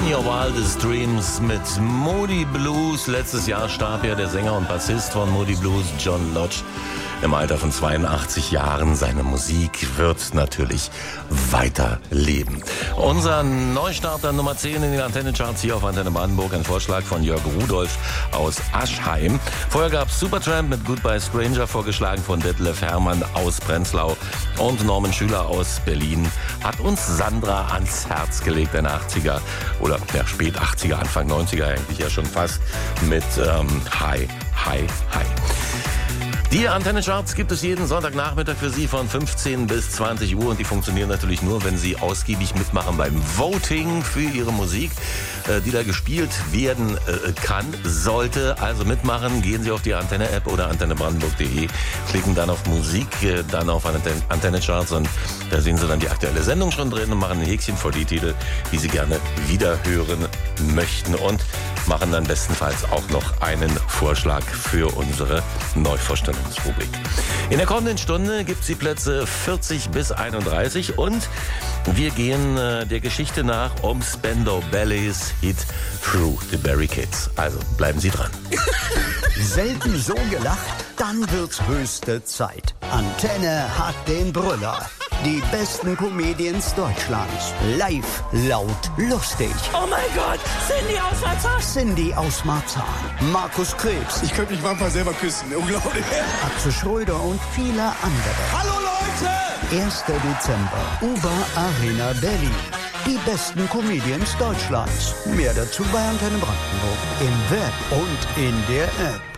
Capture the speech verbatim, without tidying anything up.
In Your Wildest Dreams mit Moody Blues. Letztes Jahr starb ja der Sänger und Bassist von Moody Blues, John Lodge, im Alter von zweiundachtzig Jahren. Seine Musik wird natürlich weiterleben. Unser Neustarter Nummer zehn in den Antenne-Charts hier auf Antenne Brandenburg. Ein Vorschlag von Jörg Rudolph aus Aschheim. Vorher gab es Supertramp mit Goodbye Stranger, vorgeschlagen von Detlef Herrmann aus Prenzlau. Und Norman Schüler aus Berlin hat uns Sandra ans Herz gelegt, eine achtziger oder ja, spät achtziger, Anfang neunziger eigentlich ja schon fast, mit ähm, Hi, Hi, Hi. Die Antenne-Charts gibt es jeden Sonntagnachmittag für Sie von fünfzehn bis zwanzig Uhr und die funktionieren natürlich nur, wenn Sie ausgiebig mitmachen beim Voting für Ihre Musik, äh, die da gespielt werden äh, kann, sollte. Also mitmachen, gehen Sie auf die Antenne-App oder antenne brandenburg punkt de, klicken dann auf Musik, äh, dann auf Antenne-Charts und da sehen Sie dann die aktuelle Sendung schon drin und machen ein Häkchen vor die Titel, die Sie gerne wiederhören möchten und machen dann bestenfalls auch noch einen Vorschlag für unsere Neuvorstellungsrubrik. In der kommenden Stunde gibt es die Plätze vierzig bis einunddreißig und wir gehen äh, der Geschichte nach um Spandau Ballets Hit Through the Barricades. Also bleiben Sie dran. Selten so gelacht, dann wird's höchste Zeit. Antenne hat den Brüller. Die besten Comedians Deutschlands. Live, laut, lustig. Oh mein Gott, Cindy aus Marzahn. Cindy aus Marzahn. Markus Krebs. Ich könnte mich manchmal selber küssen. Unglaublich. Axel Schröder und viele andere. Hallo Leute! erster Dezember. Uber Arena Berlin. Die besten Comedians Deutschlands. Mehr dazu bei Antenne Brandenburg. Im Web und in der App.